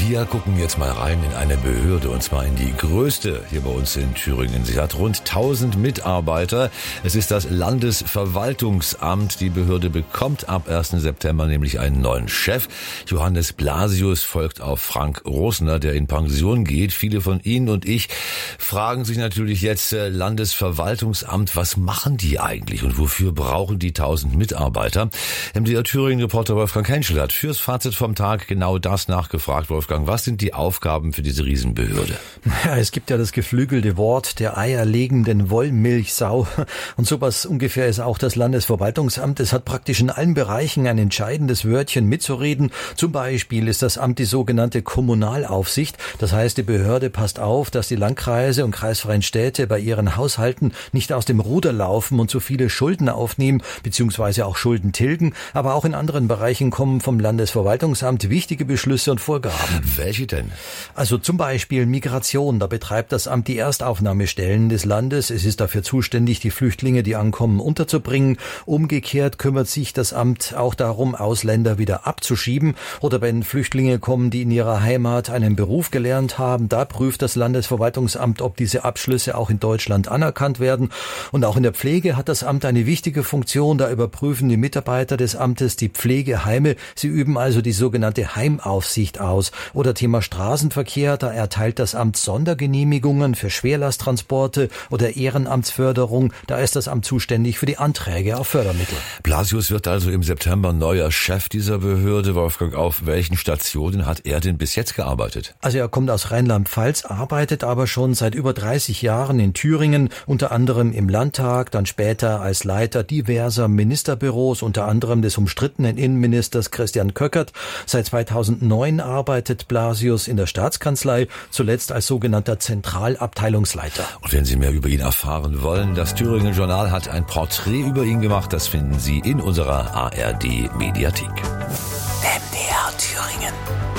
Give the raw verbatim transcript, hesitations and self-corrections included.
Wir gucken jetzt mal rein in eine Behörde, und zwar in die größte hier bei uns in Thüringen. Sie hat rund tausend Mitarbeiter. Es ist das Landesverwaltungsamt. Die Behörde bekommt ab ersten September nämlich einen neuen Chef. Johannes Blasius folgt auf Frank Rosner, der in Pension geht. Viele von Ihnen und ich fragen sich natürlich jetzt, äh, Landesverwaltungsamt, was machen die eigentlich und wofür brauchen die tausend Mitarbeiter? M D R Thüringen-Reporter Wolfgang Henschel hat fürs Fazit vom Tag genau das nachgefragt. Wolfgang, was sind die Aufgaben für diese Riesenbehörde? Ja, es gibt ja das geflügelte Wort der eierlegenden Wollmilchsau. Und sowas ungefähr ist auch das Landesverwaltungsamt. Es hat praktisch in allen Bereichen ein entscheidendes Wörtchen mitzureden. Zum Beispiel ist das Amt die sogenannte Kommunalaufsicht. Das heißt, die Behörde passt auf, dass die Landkreise und kreisfreien Städte bei ihren Haushalten nicht aus dem Ruder laufen und zu viele Schulden aufnehmen, beziehungsweise auch Schulden tilgen. Aber auch in anderen Bereichen kommen vom Landesverwaltungsamt wichtige Beschlüsse und Vorgaben. Welche denn? Also zum Beispiel Migration. Da betreibt das Amt die Erstaufnahmestellen des Landes. Es ist dafür zuständig, die Flüchtlinge, die ankommen, unterzubringen. Umgekehrt kümmert sich das Amt auch darum, Ausländer wieder abzuschieben. Oder wenn Flüchtlinge kommen, die in ihrer Heimat einen Beruf gelernt haben, da prüft das Landesverwaltungsamt, ob diese Abschlüsse auch in Deutschland anerkannt werden. Und auch in der Pflege hat das Amt eine wichtige Funktion. Da überprüfen die Mitarbeiter des Amtes die Pflegeheime. Sie üben also die sogenannte Heimaufsicht aus. Oder Thema Straßenverkehr, da erteilt das Amt Sondergenehmigungen für Schwerlasttransporte oder Ehrenamtsförderung. Da ist das Amt zuständig für die Anträge auf Fördermittel. Blasius wird also im September neuer Chef dieser Behörde. Wolfgang, auf welchen Stationen hat er denn bis jetzt gearbeitet? Also er kommt aus Rheinland-Pfalz, arbeitet aber schon seit über dreißig Jahren in Thüringen, unter anderem im Landtag, dann später als Leiter diverser Ministerbüros, unter anderem des umstrittenen Innenministers Christian Köckert. Seit zweitausendneun arbeitet Blasius in der Staatskanzlei, zuletzt als sogenannter Zentralabteilungsleiter. Und wenn Sie mehr über ihn erfahren wollen, das Thüringen Journal hat ein Porträt über ihn gemacht. Das finden Sie in unserer A R D Mediathek. M D R Thüringen.